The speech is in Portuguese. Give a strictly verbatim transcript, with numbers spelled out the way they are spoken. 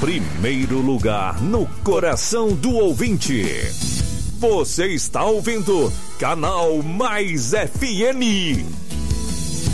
primeiro lugar no coração do ouvinte. Você está ouvindo Canal Mais F M.